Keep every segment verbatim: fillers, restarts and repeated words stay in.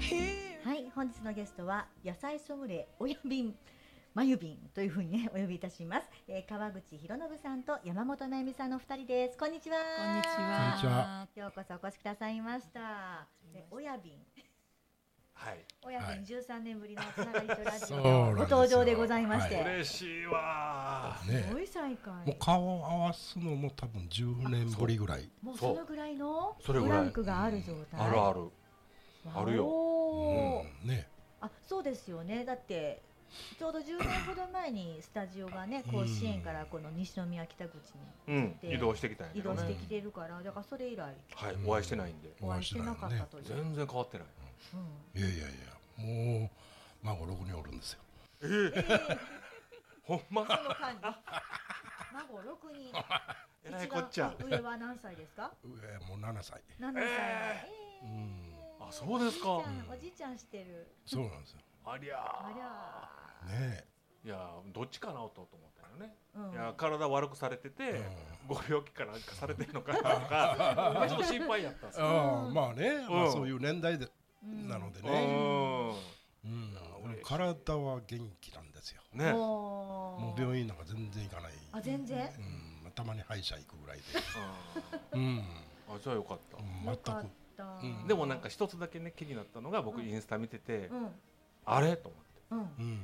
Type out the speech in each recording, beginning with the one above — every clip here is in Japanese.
はい、本日のゲストは野菜ソムリエ親瓶まゆびんというふうにねお呼びいたします、えー、川口博信さんと山本真由美さんのお二人です。こんにちは。 こんにちは。 こんにちは。 ようこそお越しくださいました。え親瓶はい、 親瓶じゅうさんねんぶりのつながりとラジオのご登場でございまして、 はい、 嬉しいわー、すごい再会、 もう顔を合わすのも多分じゅうねんぶりぐらい。 もうそのぐらいのブランクがある状態。 あるあるあるよ、 うん、ね。 あ、そうですよね。だってちょうどじゅうねんほど前にスタジオがね、甲子園からこの西宮北口に、 うん、移動してきたんや移動してきてるから、だからそれ以来、 はい、お会いしてないんで、 お会いしてなかったという。 全然変わってない。 うん、いやいやいや、もう孫ろくにんおるんですよ。 えー、えー、ほんま。 その間に孫ろくにん。 えらいこっちゃ。 上は何歳ですか？ 上もうななさい。 ななさい。 えー、 うん、あ、そうですか。 おじいちゃんしてる。 そうなんですよ。 ありゃー。 ありゃー。ねえ。いや、どっちかなと思ったよね。 うん、 いや、体悪くされてて、うん、ご病気かなんかされてるのかなとか、ちょっと心配やったんですよ。 ああ、まあね、まあそういう年代で、うん、なのでね。うん、体は元気なんですよ。 ね。 もう病院なんか全然行かない。 あ、全然。 うん、たまに歯医者行くぐらいで。うん。 あ、じゃあよかった。 全く。 でもなんか一つだけね気になったのが、僕インスタ見てて、あれと思って。うん、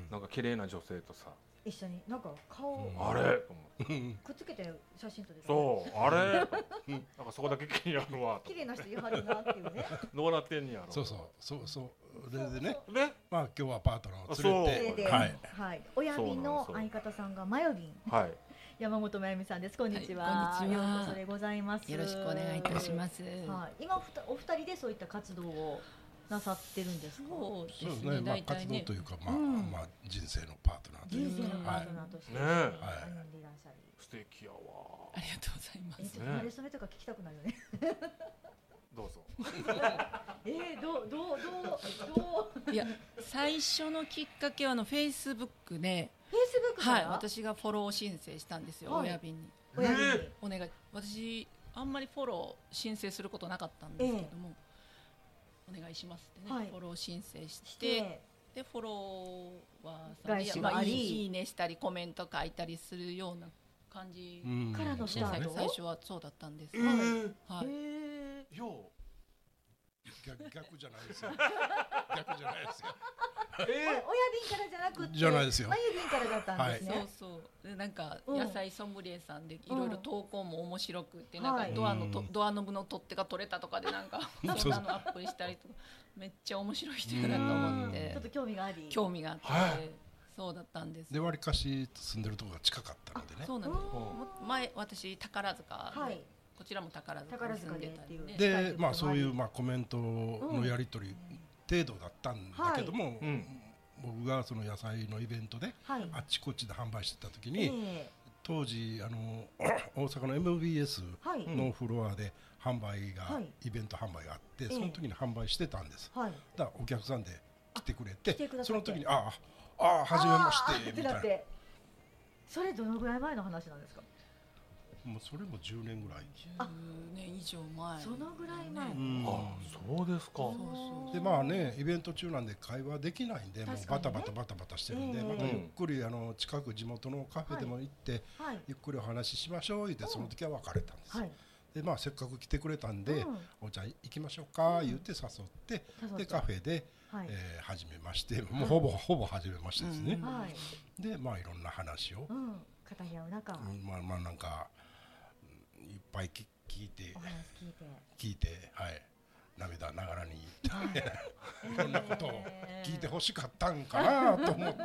なんか綺麗な女性とさ一緒になんか顔、 うん、あれと思ってくっつけて写真撮ってそうあれなんかそこだけ気になるわ綺麗な人やはるなっていうねどうなってんやろそうそうそうそうそれでねねまあ今日はパートナーを連れてはい、はい、親瓶の相方さんがまよびん、 はい、 山本真由美さんです。こんにちは、 はい、こんにちは。 ようこそでございます。 よろしくお願いいたします。 はい、今お二人でそういった活動をなさってるんですか？ そうですね。 そうね、まあ、活動というか、まあ、うん、まあ、人生のパートナーというか。 人生のパートナーとして、 ね、 歩んでいらっしゃる。 素敵やわ。 ありがとうございます。 え、ちょっと慣れ初めとか聞きたくなるよね。 どうぞ。 えー、どう、どう、どう、どう。いや、最初のきっかけはあのフェイスブックで。 フェイスブックはい、私がフォロー申請したんですよ。親瓶に。 親瓶に。 お願い。私あんまりフォロー申請することなかったんですけども。お願いしますってね、はい、フォロー申請してでフォロワーさんで、まあ、いいねしたりコメント書いたりするような感じからのスタート。 最初はそうだったんです。 えー、 はい。 えー、よう逆, 逆じゃないですよ。逆じゃないですよ。 えー、親瓶からじゃなくて、 じゃないですよ。 まゆ瓶からだったんですね。 はい、そうそう。でなんか野菜ソムリエさんでいろいろ投稿も面白くて、うん、なんかドアのと、はい、ドアノブの取っ手が取れたとかでなんかそんなのアップしたりとかめっちゃ面白い人だと思って、 ちょっと興味があり、 興味があって、はい、そうだったんです。 で割かし住んでるところが近かったのでね。 そうなんです。前私宝塚で。はい、こちらも宝塚に住んでたりで、でまあそういうまあコメントのやり取り程度だったんだけども、はい、うん、僕がその野菜のイベントであっちこっちで販売してた時に、はい、当時あの大阪の エムビーエス のフロアで販売が、はい、イベント販売があって、その時に販売してたんです。はい、だからお客さんで来てくれて、その時にああああ初めましてみたいな。 それどのぐらい前の話なんですか？ もうそれもじゅうねんぐらい。 じゅうねん以上前。 そのぐらい前。 うん、あ、そうですか。 でまあねイベント中なんで会話できないんで、もうバタバタバタバタしてるんで、またゆっくりあの近く地元のカフェでも行って、ゆっくりお話ししましょう言って、その時は別れたんです。でまあせっかく来てくれたんで、お茶行きましょうか言って誘って、でカフェでえ初めまして、もうほぼほぼ初めましてですね。でまあいろんな話を語り合う中、 まあまあなんかいっぱい聞いてお話聞いて聞いて、はい、涙ながらにいろんなことを聞いてほしかったんかなと思って。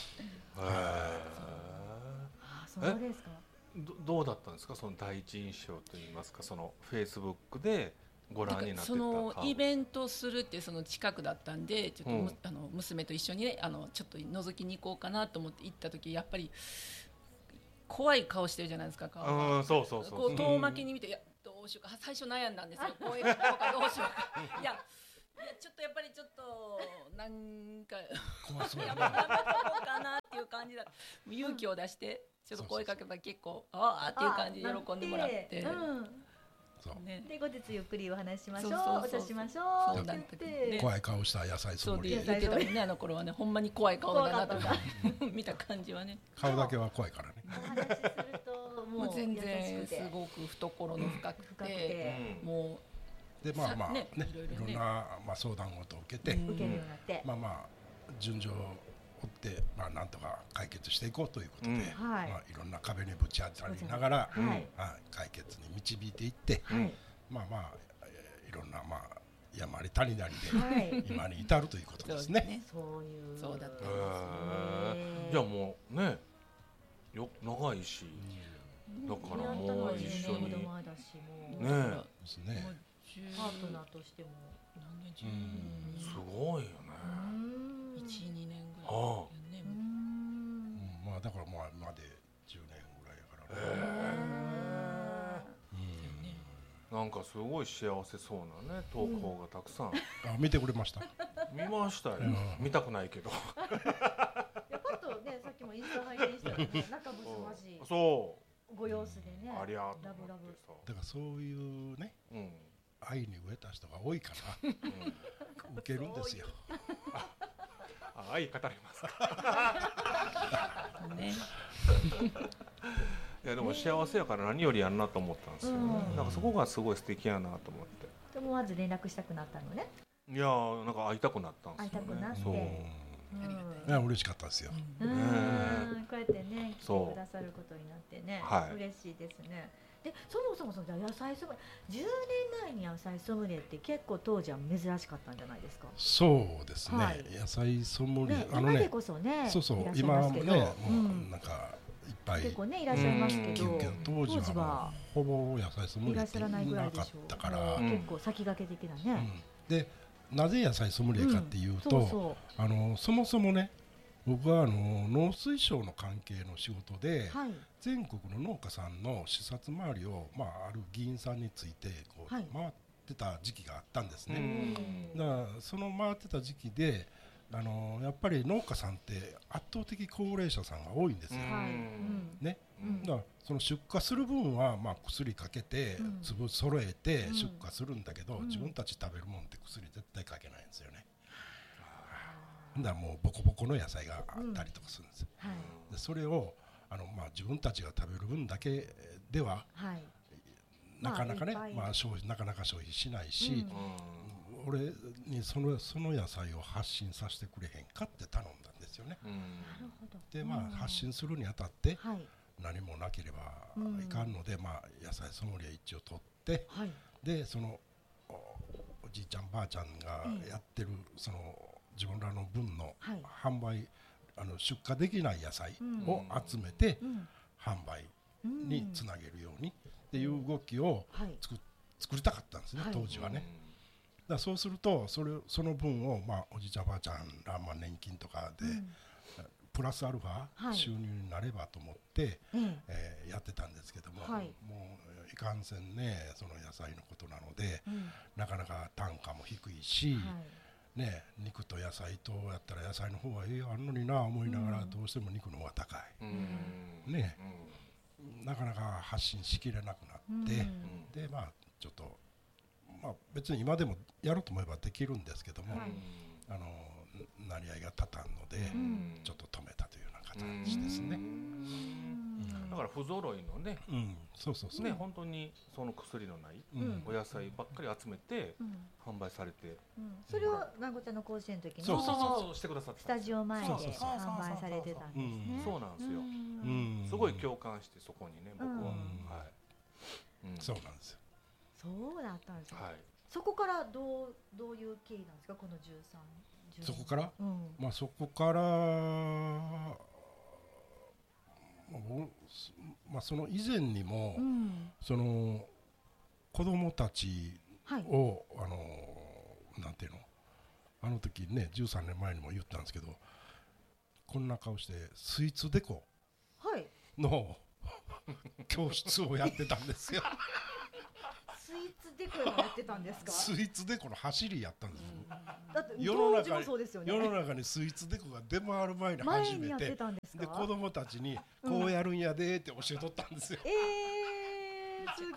あ、そうですか。 ど, どうだったんですか、その第一印象といいますか、そのフェイスブックでご覧になってた。 そのイベントするってその近くだったんで、ちょっと、うん、あの娘と一緒にね、あのちょっと覗きに行こうかなと思って行った時、やっぱり怖い顔してるじゃないですか、顔が。 うん、そうそうそう。 こう遠巻きに見て、いやどうしようか、最初悩んだんですよ。こういうことかどうしようか。いや。いやちょっとやっぱりちょっとなんか怖そうやめとこうかなっていう感じだ。勇気を出してちょっと声かけたら結構ああっていう感じで喜んでもらって、 で後日ゆっくりお話ししましょう、お茶しましょうって言って怖い顔した野菜ソムリエ言ってたもんね、あの頃はね、ほんまに怖い顔だなとか見た感じはね、 顔だけは怖いからね。 お話しするともう全然すごく懐の深くて、もうでまあまあね、いろんなまあ相談事を受けて、まあまあ順序を追ってまあなんとか解決していこうということで、まあいろんな壁にぶち当たりながら解決に導いていって、まあまあいろんなまあ山あり谷なりで今に至るということですね。 そういうそうだったんですね。 じゃあもうね、よ長いし、だからもう一緒にねですね。 パートナーとしてもすごいよね。 一二年ぐらいああ、まあだからまあまでじゅうねんぐらいやからね。 なんかすごい幸せそうなね投稿がたくさん。 あ、見てくれました？ 見ましたよ。見たくないけど。 やっぱとね、さっきもインスタ拝見したよね。仲睦まじい。 そう。 ご様子でね。 ありゃーラブラブ。 だからそういうね、愛に飢えた人が多いから受けるんですよ。 あ、愛語りますか。 ね。 いやでも幸せやから何よりやんなと思ったんですよね。なんかそこがすごい素敵やなと思って。 でもまず連絡したくなったのね。 いやなんか会いたくなったんですよね。 会いたくなって。 そう。いや嬉しかったですよ。 うん、こうやってね来てくださることになってね、嬉しいですね。でそもそもその野菜ソムリエ、じゅうねんまえに野菜ソムリエって結構当時は珍しかったんじゃないですか。 そうですね。はい、野菜ソムリエ、 ね、あのね、今でこそね、 そうそう今もね、もうなんかいっぱい結構ねいらっしゃいますけど、 当時はほぼ野菜ソムリエっていなかったから、 結構先駆け的なね。 でなぜ野菜ソムリエかっていうと、あのそもそもね。僕はあの農水省の関係の仕事で、はい、全国の農家さんの視察回りを、まあ、ある議員さんについてこう、はい、回ってた時期があったんですね。だからその回ってた時期であのやっぱり農家さんって圧倒的高齢者さんが多いんですよ。ね、だからその出荷する分は、まあ、薬かけて、うん、粒揃えて出荷するんだけど、うん、自分たち食べるもんって薬絶対かけないんですよね。だもうボコボコの野菜があったりとかするんですよ、うんはい、でそれをあの、まあ、自分たちが食べる分だけでは、はい、なかなかね、まあまあ、消費なかなか消費しないし、うん、俺にその、その野菜を発信させてくれへんかって頼んだんですよね、うん、で、まあ、発信するにあたって、はい、何もなければいかんので、まあ、野菜ソムリエ一応取って、はい、でその お, おじいちゃんばあちゃんがやってる、その自分らの分の販売、はい、あの出荷できない野菜を集めて販売につなげるようにっていう動きを作、はい、作りたかったんですね、当時はね。だからそうするとそれその分を、まあ、おじいちゃんばあちゃんら、まあ、年金とかで、うん、プラスアルファ収入になればと思って、はい、えー、やってたんですけども、はい、もういかんせんねその野菜のことなので、うん、なかなか単価も低いし、はい、ね、肉と野菜とやったら野菜の方がええあるのにな思いながら、どうしても肉の方が高い、うん、ね、うん、なかなか発信しきれなくなって、うん、でまあちょっと、まあ、別に今でもやろうと思えばできるんですけども、はい、あのなり合いが立たんので、うん、ちょっと止めたというような形ですね。 だから不揃いのね、 うん、そうそうそう、 ね、本当にその薬のない、うん、お野菜ばっかり集めて、うん、販売されて、 うん、それを南子ちゃんの甲子園の時にそうそうそうしてくださってスタジオ前で販売されてたんですね。 そうなんですよ、うん、すごい共感してそこにね僕は、うん、はい、 うん、そうなんですよ。 そうだったんですよ、 はい、そこからどう、どういう経緯なんですかこのじゅうさん、じゅうそこから、うん、まあそこからまあ、その以前にも、うん、その子供たちを、はい、あのなんていうのあの時ねじゅうさんねんまえにも言ったんですけど、こんな顔してスイーツデコの、はい、教室をやってたんですよ。 スイーツデコやってたんですか？ スイーツデコの走りやったんですよ、うん、 だって世の中にそうですよね、 世の中にスイーツデコが出回る前に始め て, てで子供たちにこうやるんやでって教えとったんですよ、 うん、えー、すごい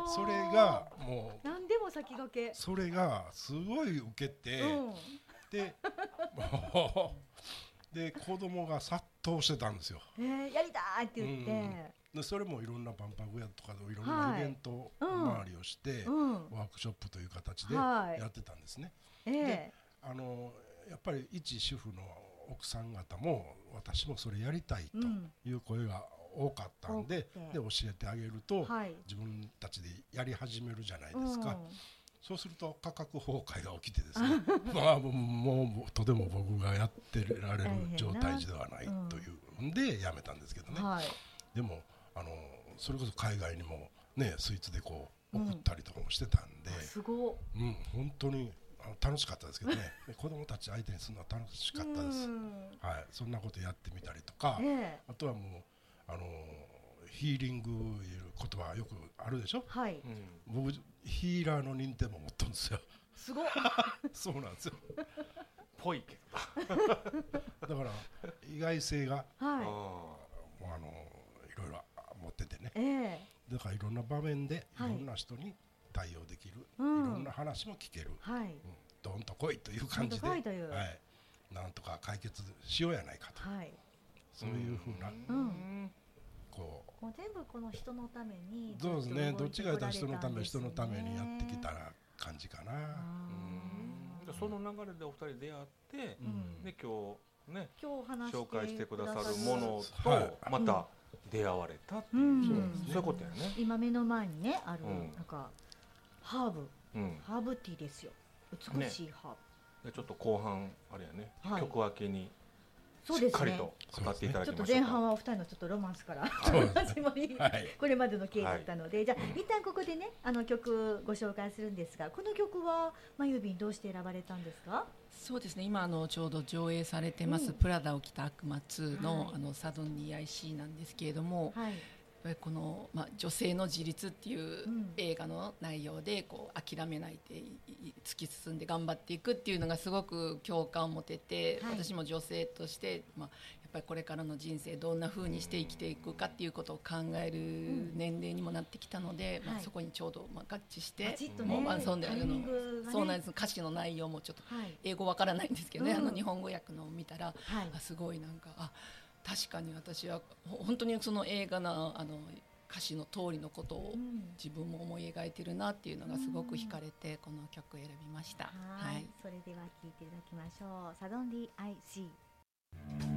それがもう何でも先駆け、 それがすごい受けて、うん、でもうで子供が殺到してたんですよ。 えー、やりたいって言って、 うん、でそれもいろんな万博屋とかでいろんなイベント回りをして、うん、ワークショップという形でやってたんですね。はい、で、あのやっぱり一主婦の奥さん方も私もそれやりたいという声が多かったんで、うん、で教えてあげると、はい、自分たちでやり始めるじゃないですか。うん、そうすると価格崩壊が起きてですねまあもう、もうとても僕がやってられる状態ではないというんでやめたんですけどね。はい、でもあのそれこそ海外にもねスイーツでこう送ったりとかもしてたんで、うん、 すごい、うん、本当に楽しかったですけどね子供たち相手にするのは楽しかったです。はい、そんなことやってみたりとか、えー、あとはもうあのヒーリングいう言葉よくあるでしょ。はい、うん、僕ヒーラーの認定も持ったんですよ。 すごいそうなんですよぽいけどだから意外性が、はい、あのいろいろ持っててね、えー、だからいろんな場面でいろんな人に対応できる、はい、いろんな話も聞ける、はい、うん、どんと来いという感じで、はい、なんとか解決しようやないかと、はい、そういうふうな、うん、 こうもう全部この人のために、 そうですね、どっちかというと人のため人のためにやってきた感じかな。 うん、その流れでお二人出会って、うん、で今日ね今日話して紹介してくださるものとまた出会われたっていう、うん、そういうことやね。 今目の前にねある、うん、なんかハーブ、うん、ハーブティーですよ。美しいハーブ、ね、でちょっと後半あれやね、はい、曲明けにしっかりと語っていただきましょうか。ちょっと前半はお二人のちょっとロマンスから始まり、はい、これまでの経緯だったので、はい、じゃあ一旦ここでねあの曲ご紹介するんですが、この曲はまゆびんどうして選ばれたんですか？ そうですね、今あのちょうど上映されてます、うん、プラダを着た悪魔ツーの、はい、あのサドンニー アイシー なんですけれども、はい、この、まあ、女性の自立っていう映画の内容でこう諦めないで突き進んで頑張っていくっていうのがすごく共感を持てて、はい、私も女性として、まあ、やっぱりこれからの人生どんな風にして生きていくかっていうことを考える年齢にもなってきたので、うん、まあ、そこにちょうどまあ合致して、ね、もうまあそんであの、ね、そうなんです。歌詞の内容もちょっと英語わからないんですけどね、はい、あの日本語訳のを見たら、はい、あすごいなんかあ確かに私は本当にその映画のあの歌詞の通りのことを自分も思い描いてるなっていうのがすごく惹かれてこの曲を選びました。 はい、はい、それでは聴いていただきましょう。サドンリー アイシー